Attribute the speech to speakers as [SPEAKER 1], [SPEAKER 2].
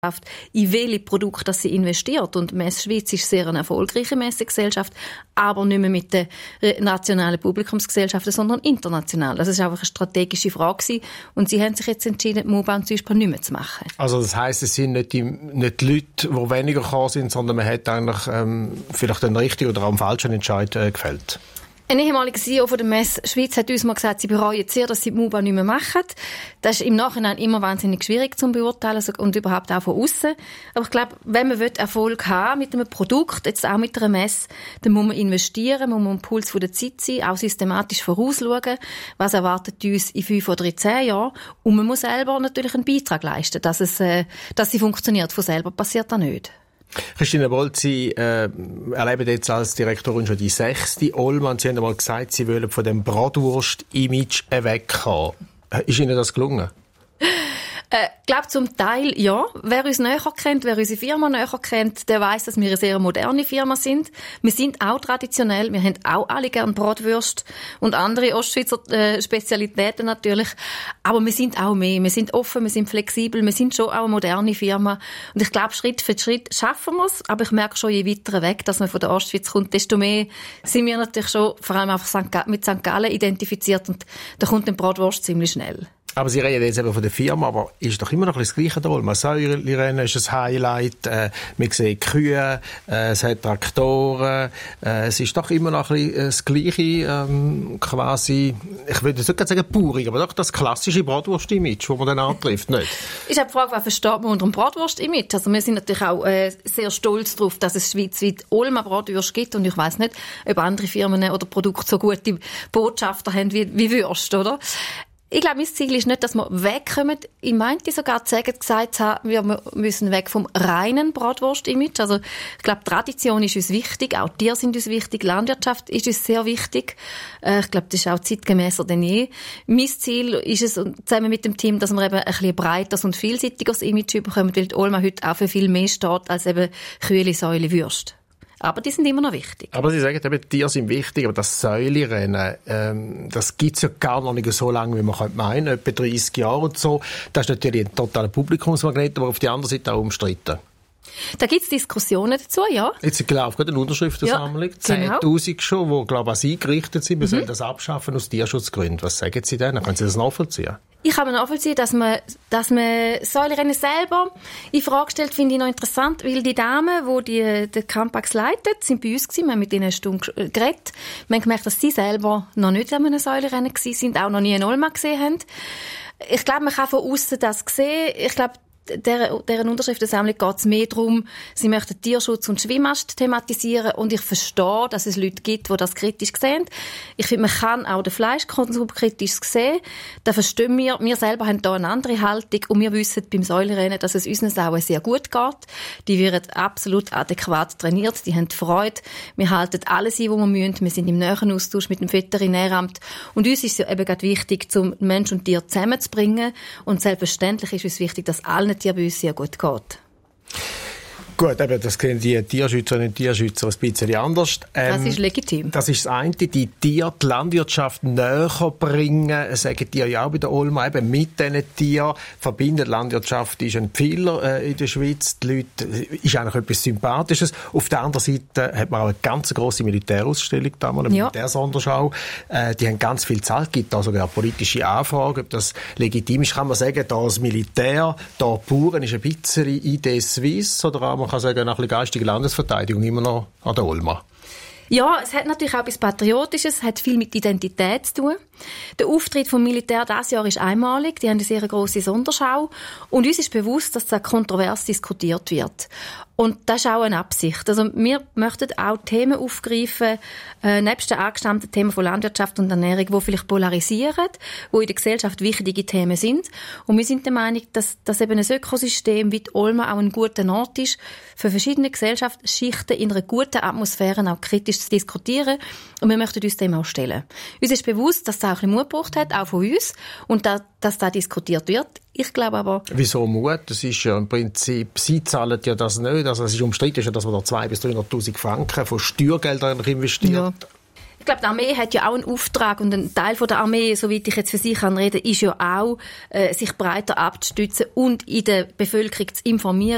[SPEAKER 1] in welche Produkte sie investiert. Und Messe Schweiz ist sehr eine erfolgreiche Messegesellschaft, aber nicht mehr mit den nationalen Publikumsgesellschaften, sondern international. Das war einfach eine strategische Frage gewesen. Und sie haben sich jetzt entschieden, Mauban und Süßbahn nicht mehr zu machen.
[SPEAKER 2] Also das heisst, es sind nicht die Leute, die weniger gekommen sind, sondern man hat eigentlich vielleicht den richtigen oder auch einen falschen Entscheid gefällt.
[SPEAKER 1] Ein ehemaliger CEO von der Messe Schweiz hat uns mal gesagt, sie bereuen sehr, dass sie die Mauban nicht mehr machen. Das ist im Nachhinein immer wahnsinnig schwierig zu beurteilen und überhaupt auch von außen. Aber ich glaube, wenn man Erfolg haben mit einem Produkt, jetzt auch mit einer Messe, dann muss man investieren, muss man am Puls von der Zeit sein, auch systematisch vorausschauen, was erwartet uns in 5 oder 10 Jahren. Und man muss selber natürlich einen Beitrag leisten, dass sie funktioniert. Von selber passiert das nicht.
[SPEAKER 2] Christine Bold, Sie erleben jetzt als Direktorin schon die 6. Olma. Sie haben einmal gesagt, Sie wollen von dem Bratwurst-Image wegkommen. Ist Ihnen das gelungen?
[SPEAKER 1] Ich glaube zum Teil ja. Wer uns näher kennt, wer unsere Firma näher kennt, der weiss, dass wir eine sehr moderne Firma sind. Wir sind auch traditionell, wir haben auch alle gern Bratwürste und andere Ostschweizer Spezialitäten natürlich. Aber wir sind auch mehr. Wir sind offen, wir sind flexibel, wir sind schon auch eine moderne Firma. Und ich glaube, Schritt für Schritt schaffen wir es. Aber ich merke schon, je weiter weg, dass man von der Ostschweiz kommt, desto mehr sind wir natürlich schon vor allem einfach mit St. Gallen identifiziert. Und da kommt die Bratwurst ziemlich schnell.
[SPEAKER 2] Aber Sie reden jetzt eben von der Firma, aber ist doch immer noch das Gleiche da. Man Säurerennen ist ein Highlight, man sieht Kühe, es hat Traktoren, es ist doch immer noch ein bisschen das Gleiche, quasi, ich würde nicht sagen purig, aber doch das klassische Bratwurst-Image, das man dann antrifft, nicht?
[SPEAKER 1] Ich habe die Frage, was versteht man unter dem Bratwurst-Image? Also wir sind natürlich auch sehr stolz darauf, dass es schweizweit Olma Bratwürste gibt und ich weiss nicht, ob andere Firmen oder Produkte so gute Botschafter haben wie Würste, oder? Ich glaube, mein Ziel ist nicht, dass wir wegkommen. Ich meinte sogar gesagt haben, wir müssen weg vom reinen Bratwurst-Image. Also, ich glaube, Tradition ist uns wichtig. Auch Tiere sind uns wichtig. Landwirtschaft ist uns sehr wichtig. Ich glaube, das ist auch zeitgemässer denn je. Mein Ziel ist es, zusammen mit dem Team, dass wir eben ein bisschen breiteres und vielseitigeres Image bekommen, weil die Olma heute auch für viel mehr steht als eben Kühle, Säule, Würste. Aber die sind immer noch wichtig.
[SPEAKER 2] Aber Sie sagen eben, Tiere sind wichtig, aber das Säulerennen, das gibt's ja gar noch nicht so lange, wie man meinen könnte, etwa 30 Jahre und so. Das ist natürlich ein totaler Publikumsmagnet, aber auf der anderen Seite auch umstritten.
[SPEAKER 1] Da gibt's Diskussionen dazu, ja.
[SPEAKER 2] Jetzt ist gerade eine Unterschriftensammlung, ja, genau. 10'000 schon, die, glaube ich, an Sie gerichtet sind. Wir sollen das abschaffen aus Tierschutzgründen. Was sagen Sie denn? Können Sie das nachvollziehen?
[SPEAKER 1] Ich kann mir nachvollziehen, dass man Säulerennen selber in Frage stellt, finde ich noch interessant, weil die Damen, die den Campax leiten, sind bei uns gewesen. Wir haben mit ihnen eine Stunde geredet. Wir haben gemerkt, dass sie selber noch nicht an einem Säulerennen gewesen sind, auch noch nie eine Olma gesehen haben. Ich glaube, man kann von außen das sehen. Ich glaube, deren Unterschriftensammlung geht es mehr darum, sie möchten Tierschutz und Schwimmast thematisieren und ich verstehe, dass es Leute gibt, die das kritisch sehen. Ich finde, man kann auch den Fleischkonsum kritisch sehen. Da verstehen wir. Wir selber haben da eine andere Haltung und wir wissen beim Säulerennen, dass es unseren Sauen sehr gut geht. Die werden absolut adäquat trainiert, die haben Freude. Wir halten alles ein, was wir müssen. Wir sind im näheren Austausch mit dem Veterinäramt und uns ist es eben gerade wichtig, um Mensch und Tier zusammenzubringen und selbstverständlich ist uns wichtig, dass allen Tieren bei uns sehr gut geht.
[SPEAKER 2] Gut, eben, das sehen die Tierschützerinnen und Tierschützer ein bisschen anders.
[SPEAKER 1] Das ist legitim.
[SPEAKER 2] Das ist das eine, die Landwirtschaft näher bringen, sagen die ja auch bei der Olma, eben mit diesen Tieren verbinden. Landwirtschaft ist ein Pfeiler in der Schweiz, die Leute, ist eigentlich etwas Sympathisches. Auf der anderen Seite hat man auch eine ganz grosse Militärausstellung damals, eine Militärsonderschau. Die haben ganz viel Zeit, gibt da sogar politische Anfragen, ob das legitim ist, kann man sagen, da das Militär, da Bauern ist ein bisschen Idee Suisse, oder auch man kann sagen, nach geistige Landesverteidigung immer noch an der Olma.
[SPEAKER 1] Ja, es hat natürlich auch etwas Patriotisches, es hat viel mit Identität zu tun. Der Auftritt vom Militär dieses Jahr ist einmalig, die haben eine sehr grosse Sonderschau und uns ist bewusst, dass das kontrovers diskutiert wird. Und das ist auch eine Absicht. Also wir möchten auch Themen aufgreifen, nebst den angestammten Themen von Landwirtschaft und Ernährung, die vielleicht polarisieren, die in der Gesellschaft wichtige Themen sind. Und wir sind der Meinung, dass eben ein Ökosystem wie die Olma auch ein guter Ort ist, für verschiedene Gesellschaftsschichten in einer guten Atmosphäre auch kritisch zu diskutieren. Und wir möchten uns dem auch stellen. Uns ist bewusst, dass es auch ein bisschen Mut gebraucht hat, auch von uns, und dass da diskutiert wird. Ich glaube aber...
[SPEAKER 2] Wieso Mut? Das ist ja im Prinzip, Sie zahlen ja das nicht. Also es ist umstritten, dass man da 200.000 bis 300.000 Franken von Steuergeldern investiert.
[SPEAKER 1] Ja. Ich glaube, die Armee hat ja auch einen Auftrag und ein Teil von der Armee, soweit ich jetzt für Sie kann reden, ist ja auch, sich breiter abzustützen und in der Bevölkerung zu informieren